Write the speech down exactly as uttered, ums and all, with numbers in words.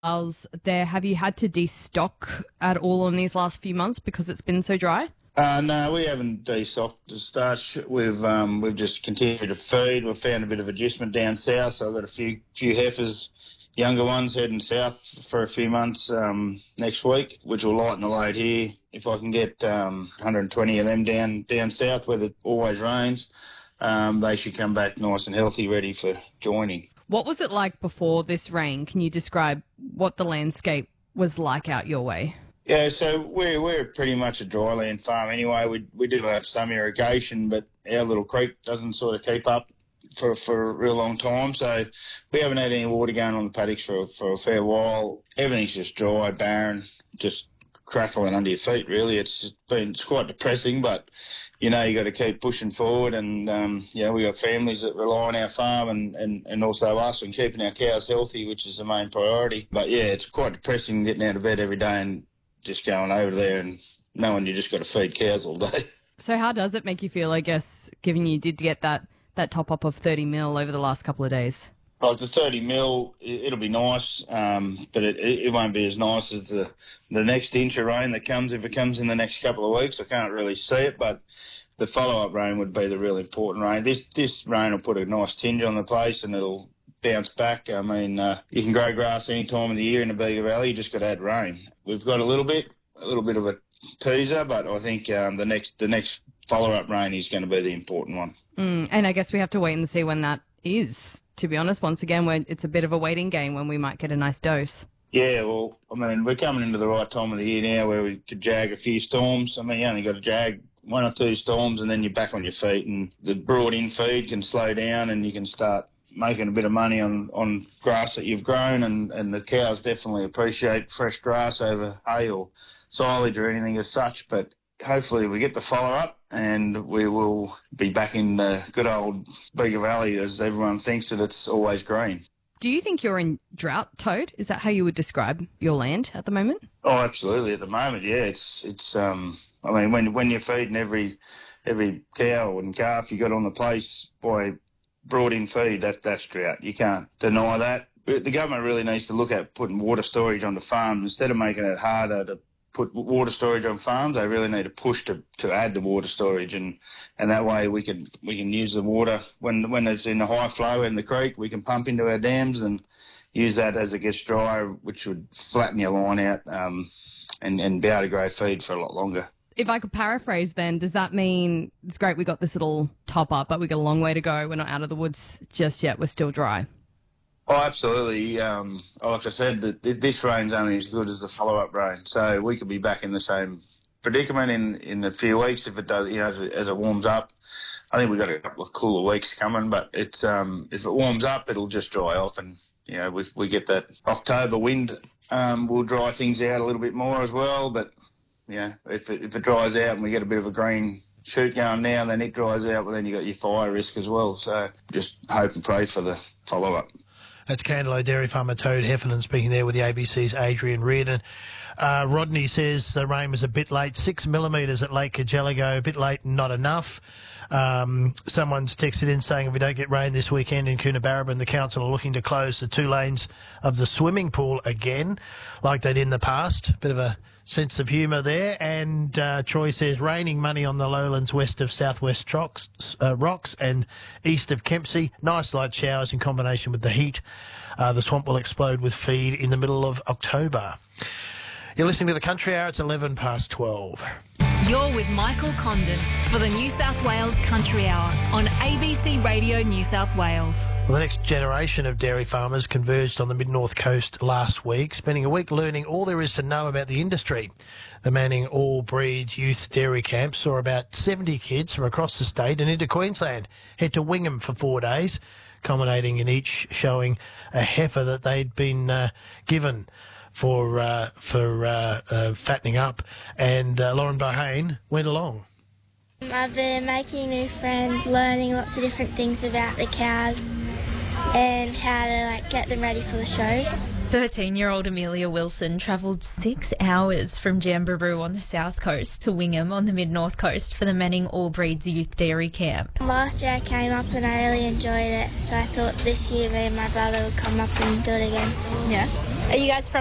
cows there. Have you had to destock at all in these last few months because it's been so dry? Uh, no, we haven't destocked as such. We've um, we've just continued to feed. We've found a bit of adjustment down south, so I've got a few few heifers, younger ones, heading south for a few months um, next week, which will lighten the load here. If I can get um, one hundred twenty of them down down south where it always rains, um, they should come back nice and healthy, ready for joining. What was it like before this rain? Can you describe what the landscape was like out your way? Yeah, so we're we're pretty much a dryland farm anyway. We we do have some irrigation, but our little creek doesn't sort of keep up for for a real long time. So we haven't had any water going on the paddocks for for a fair while. Everything's just dry, barren, just crackling under your feet. Really, it's just been it's quite depressing. But you know, you got to keep pushing forward, and um, you know, we got families that rely on our farm, and, and and also us, and keeping our cows healthy, which is the main priority. But yeah, it's quite depressing getting out of bed every day and just going over there and knowing you just got to feed cows all day. So how does it make you feel, I guess, given you did get that, that top-up of thirty mil over the last couple of days? Well, the thirty mil, it'll be nice, um, but it, it won't be as nice as the, the next inch of rain that comes if it comes in the next couple of weeks. I can't really see it, but the follow-up rain would be the real important rain. This, this rain will put a nice tinge on the place and it'll bounce back. I mean, uh, you can grow grass any time of the year in the Bega Valley. You just got to add rain. We've got a little bit, a little bit of a teaser, but I think um, the next the next follow-up rain is going to be the important one. Mm, and I guess we have to wait and see when that is, to be honest. Once again, when it's a bit of a waiting game when we might get a nice dose. Yeah, well, I mean, we're coming into the right time of the year now where we could jag a few storms. I mean, you only got to jag one or two storms and then you're back on your feet, and the brought-in feed can slow down and you can start making a bit of money on, on grass that you've grown, and, and the cows definitely appreciate fresh grass over hay or silage or anything as such. But hopefully we get the follow-up and we will be back in the good old Bega Valley as everyone thinks that it's always green. Do you think you're in drought, Toad? Is that how you would describe your land at the moment? Oh, absolutely. At the moment, yeah. It's, it's um. I mean, when when you're feeding every every cow and calf you got on the place, boy, brought in feed, that, that's drought. You can't deny that. The government really needs to look at putting water storage onto farms. Instead of making it harder to put water storage on farms, they really need to push to, to add the water storage, and, and that way we can we can use the water when when it's in the high flow in the creek. We can pump into our dams and use that as it gets drier, which would flatten your line out um, and, and be able to grow feed for a lot longer. If I could paraphrase then, does that mean it's great we got this little top up, but we got a long way to go? We're not out of the woods just yet. We're still dry. Oh, absolutely. Um, like I said, the, this rain's only as good as the follow-up rain. So we could be back in the same predicament in, in a few weeks if it does, you know, as it, as it warms up. I think we've got a couple of cooler weeks coming, but it's um, if it warms up, it'll just dry off, and you know, if we get that October wind, um, we'll dry things out a little bit more as well. But yeah, if it, if it dries out and we get a bit of a green shoot going now, then it dries out, well, then you got your fire risk as well. So just hope and pray for the follow-up. That's Candelo dairy farmer Toad Heffernan speaking there with the A B C's Adrian Reardon. Uh, Rodney says the rain was a bit late, six millimetres at Lake Cargelligo, a bit late and not enough. Um, someone's texted in saying if we don't get rain this weekend in Coonabarabran, the council are looking to close the two lanes of the swimming pool again, like they did in the past. Bit of a sense of humour there. And uh, Troy says raining money on the lowlands west of southwest Trox, uh, Rocks and east of Kempsey. Nice light showers in combination with the heat. Uh, the swamp will explode with feed in the middle of October. You're listening to the Country Hour. It's eleven past twelve. You're with Michael Condon for the New South Wales Country Hour on A B C Radio New South Wales. Well, the next generation of dairy farmers converged on the Mid-North Coast last week, spending a week learning all there is to know about the industry. The Manning All Breeds Youth Dairy Camp saw about seventy kids from across the state and into Queensland head to Wingham for four days, culminating in each showing a heifer that they'd been uh, given for uh, for uh, uh, fattening up, and uh, Lauren Bahane went along. I've been making new friends, learning lots of different things about the cows and how to like get them ready for the shows. thirteen-year-old Amelia Wilson travelled six hours from Jamberoo on the south coast to Wingham on the mid-north coast for the Manning All Breeds Youth Dairy Camp. Last year I came up and I really enjoyed it, so I thought this year me and my brother would come up and do it again. Yeah. Are you guys from